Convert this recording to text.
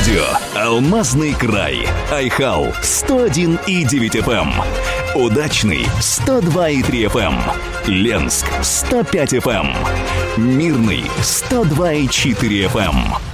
радио «Алмазный край». Айхал 101,9 FM. Удачный 102,3 FM. Ленск 105 FM. Мирный 102,4 FM.